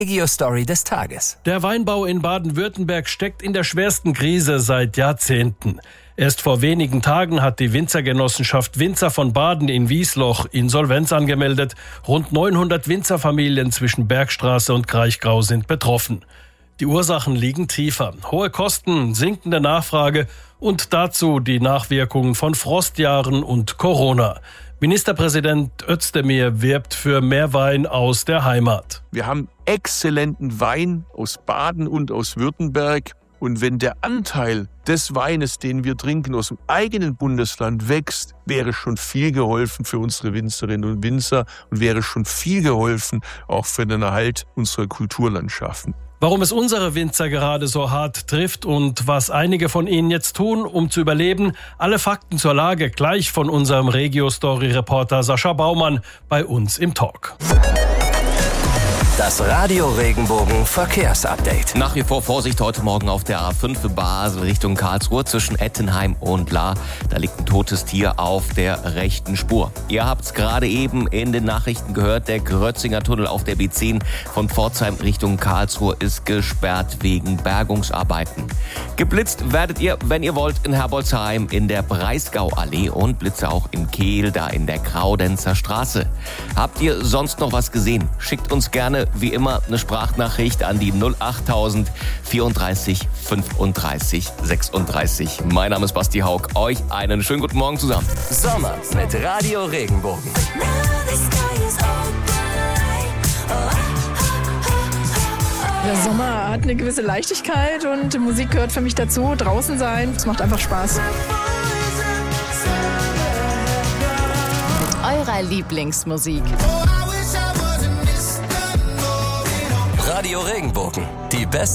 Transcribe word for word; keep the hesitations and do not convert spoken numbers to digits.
Regio-Story des Tages. Der Weinbau in Baden-Württemberg steckt in der schwersten Krise seit Jahrzehnten. Erst vor wenigen Tagen hat die Winzergenossenschaft Winzer von Baden in Wiesloch Insolvenz angemeldet. Rund neunhundert Winzerfamilien zwischen Bergstraße und Kraichgau sind betroffen. Die Ursachen liegen tiefer. Hohe Kosten, sinkende Nachfrage und dazu die Nachwirkungen von Frostjahren und Corona. Ministerpräsident Özdemir wirbt für mehr Wein aus der Heimat. Wir haben exzellenten Wein aus Baden und aus Württemberg. Und wenn der Anteil des Weines, den wir trinken, aus dem eigenen Bundesland wächst, wäre schon viel geholfen für unsere Winzerinnen und Winzer und wäre schon viel geholfen auch für den Erhalt unserer Kulturlandschaften. Warum es unsere Winzer gerade so hart trifft und was einige von ihnen jetzt tun, um zu überleben, alle Fakten zur Lage gleich von unserem Regio-Story-Reporter Sascha Baumann bei uns im Talk. Das Radio Regenbogen Verkehrsupdate. Nach wie vor Vorsicht heute Morgen auf der A fünf Basel Richtung Karlsruhe zwischen Ettenheim und Lahr. Da liegt ein totes Tier auf der rechten Spur. Ihr habt es gerade eben in den Nachrichten gehört, der Grötzinger Tunnel auf der B zehn von Pforzheim Richtung Karlsruhe ist gesperrt wegen Bergungsarbeiten. Geblitzt werdet ihr, wenn ihr wollt, in Herbolzheim in der Breisgauallee und Blitze auch in Kehl, da in der Graudenzer Straße. Habt ihr sonst noch was gesehen? Schickt uns gerne wie immer eine Sprachnachricht an die null achttausend vierunddreißig fünfunddreißig sechsunddreißig. Mein Name ist Basti Haug. Euch einen schönen guten Morgen zusammen. Sommer mit Radio Regenbogen. Der Sommer hat eine gewisse Leichtigkeit und Musik gehört für mich dazu. Draußen sein, es macht einfach Spaß. Eurer Lieblingsmusik. Radio Regenbogen, die beste